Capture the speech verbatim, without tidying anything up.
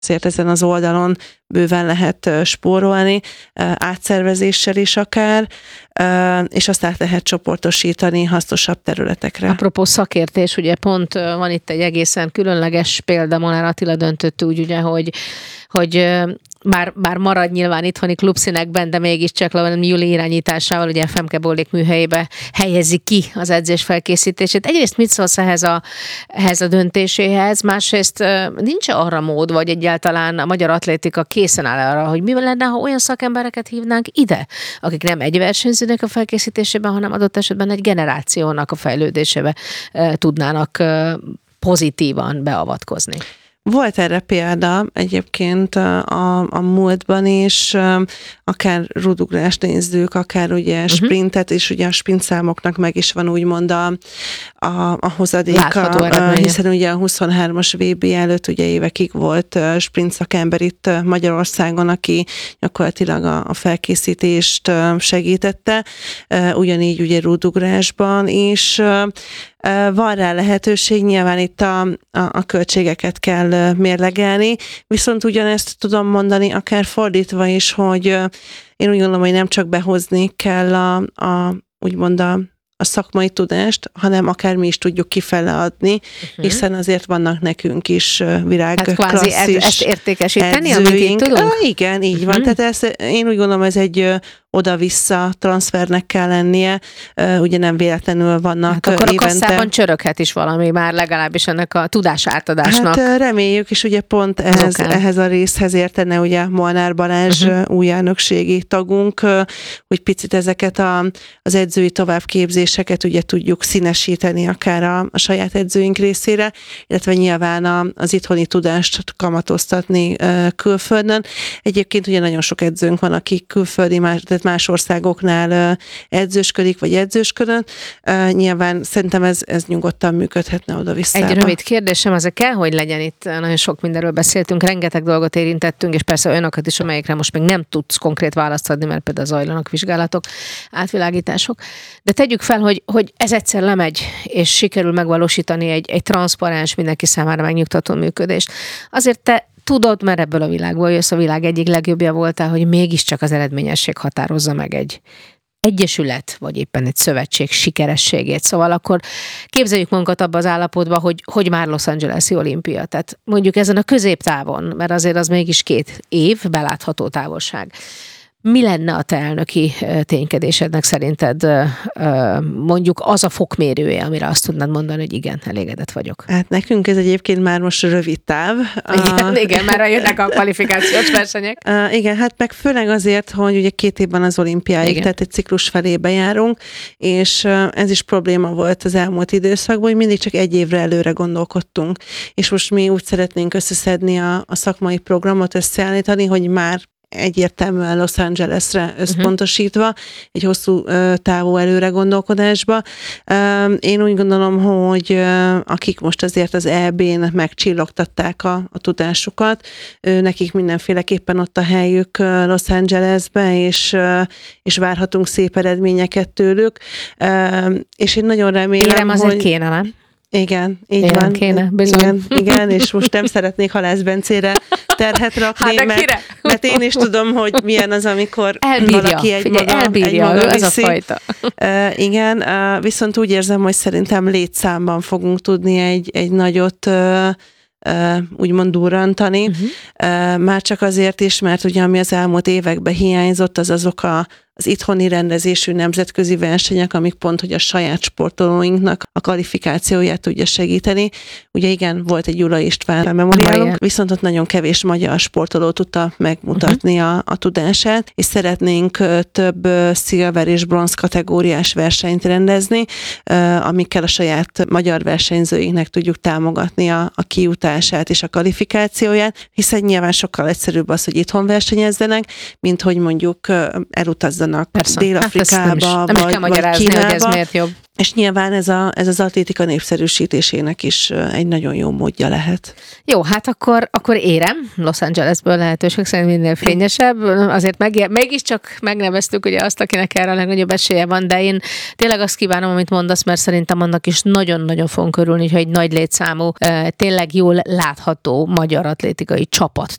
Azért ezen az oldalon bőven lehet spórolni, átszervezéssel is akár, és azt át lehet csoportosítani hasznosabb területekre. Apropó szakértés, ugye pont van itt egy egészen különleges példa, Molnár Attila döntött úgy, ugye, hogy, hogy Már, már marad nyilván itthoni klubszínekben, de mégiscsak Júli irányításával ugye Femke Bollék műhelyébe helyezi ki az edzés felkészítését. Egyrészt mit szólsz ehhez a, ehhez a döntéséhez, másrészt nincs arra mód, vagy egyáltalán a magyar atlétika készen áll arra, hogy mi lenne, ha olyan szakembereket hívnánk ide, akik nem egy versenyzőnek a felkészítésében, hanem adott esetben egy generációnak a fejlődésébe tudnának pozitívan beavatkozni. Volt erre példa egyébként a, a múltban is, akár rúdugrást nézzük, akár ugye sprintet, és ugye a sprintszámoknak meg is van úgymond a, a, a hozadéka, hiszen ugye a huszonhármas vé bé előtt ugye évekig volt sprint szakember itt Magyarországon, aki gyakorlatilag a, a felkészítést segítette, ugyanígy ugye rúdugrásban is. Van rá lehetőség, nyilván itt a, a, a költségeket kell mérlegelni, viszont ugyanezt tudom mondani akár fordítva is, hogy én úgy gondolom, hogy nem csak behozni kell a, a úgymond a a szakmai tudást, hanem akár mi is tudjuk kifele adni, uh-huh. hiszen azért vannak nekünk is virág hát klasszis ezt, ezt értékesíteni, amit itt tudunk? Ah, igen, így uh-huh. van. Tehát ez, én úgy gondolom, ez egy oda-vissza transfernek kell lennie, ugye nem véletlenül vannak hát akkor évente. A kasszában csöröghet is valami, már legalábbis ennek a tudás átadásnak. Hát reméljük, és ugye pont ehhez, ehhez a részhez értene ugye Molnár Balázs uh-huh. új elnökségi tagunk, hogy picit ezeket a, az edzői továbbképzéseket ugye tudjuk színesíteni akár a, a saját edzőink részére, illetve nyilván a, az itthoni tudást kamatoztatni külföldön. Egyébként ugye nagyon sok edzőnk van, akik külföldi, más, más országoknál edzősködik, vagy edzősködön. Nyilván szerintem ez, ez nyugodtan működhetne oda-vissza. Egy rövid kérdésem, az kell, hogy legyen itt, nagyon sok mindenről beszéltünk, rengeteg dolgot érintettünk, és persze olyanokat is, amelyekre most még nem tudsz konkrét választ adni, mert például zajlanak vizsgálatok, átvilágítások. De tegyük fel, hogy, hogy ez egyszer lemegy, és sikerül megvalósítani egy, egy transzparens, mindenki számára megnyugtató működést. Azért te tudod, mert ebből a világból jössz, a világ egyik legjobbja voltál, hogy mégiscsak az eredményesség határozza meg egy egyesület, vagy éppen egy szövetség sikerességét. Szóval akkor képzeljük magunkat abba az állapotba, hogy, hogy már Los Angeles-i olimpia. Tehát mondjuk ezen a középtávon, mert azért az mégis két év belátható távolság. Mi lenne a te elnöki ténykedésednek szerinted mondjuk az a fokmérője, amire azt tudnád mondani, hogy igen, elégedett vagyok? Hát nekünk ez egyébként már most rövid táv. Igen, a... igen már jönnek a kvalifikációs versenyek. Uh, igen, hát meg főleg azért, hogy ugye két évben az olimpiáig, igen. tehát egy ciklus felé bejárunk, és ez is probléma volt az elmúlt időszakban, hogy mindig csak egy évre előre gondolkodtunk. És most mi úgy szeretnénk összeszedni a, a szakmai programot, összeállítani, hogy már egyértelműen Los Angelesre összpontosítva, uh-huh. egy hosszú távú előre gondolkodásba. Én úgy gondolom, hogy akik most azért az é bén megcsillogtatták a, a tudásukat, nekik mindenféleképpen ott a helyük Los Angelesbe, és, és várhatunk szép eredményeket tőlük. És én nagyon remélem, Érem azért hogy... kéne, nem? Igen, így igen, van. Kéne, bizony. Igen, igen, és most nem szeretnék Halász Bencére terhet rakni, hát, mert, mert én is tudom, hogy milyen az, amikor elbírja, valaki egy figyelj, maga, elbírja, egy maga ő viszi. Ez a fajta. Uh, igen, uh, viszont úgy érzem, hogy szerintem létszámban fogunk tudni egy, egy nagyot uh, Uh, úgymond durrantani. Uh-huh. Uh, már csak azért is, mert ugye ami az elmúlt években hiányzott, az azok a, az itthoni rendezésű nemzetközi versenyek, amik pont, hogy a saját sportolóinknak a kvalifikációját tudja segíteni. Ugye igen, volt egy Gyula István memoriálunk, viszont ott nagyon kevés magyar sportoló tudta megmutatni uh-huh. a, a tudását, és szeretnénk több szilver és bronz kategóriás versenyt rendezni, amikkel a saját magyar versenyzőinknek tudjuk támogatni a, a kijutását és a kvalifikációját, hiszen nyilván sokkal egyszerűbb az, hogy itthon versenyezzenek, mint hogy mondjuk elutazzanak Persze. Dél-Afrikába, hát nem is, nem vagy, vagy Kínába. Hogy ez miért jobb. És nyilván ez, a, ez az atlétika népszerűsítésének is egy nagyon jó módja lehet. Jó, hát akkor, akkor érem, Los Angelesből lehetőség szerint minél fényesebb. Azért meg, mégiscsak megneveztük ugye azt, akinek erre a legnagyobb esélye van, de én tényleg azt kívánom, amit mondasz, mert szerintem annak is nagyon-nagyon fogunk örülni, hogy egy nagy létszámú, tényleg jól látható magyar atlétikai csapat